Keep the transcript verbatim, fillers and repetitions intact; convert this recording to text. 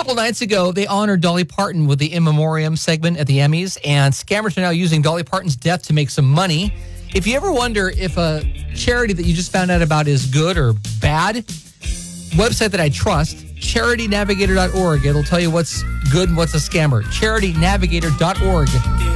couple nights ago, they honored Dolly Parton with the In Memoriam segment at the Emmys, and scammers are now using Dolly Parton's death to make some money. If you ever wonder if a charity that you just found out about is good or bad, website that I trust, charity navigator dot org. It'll tell you what's good and what's a scammer. charity navigator dot org.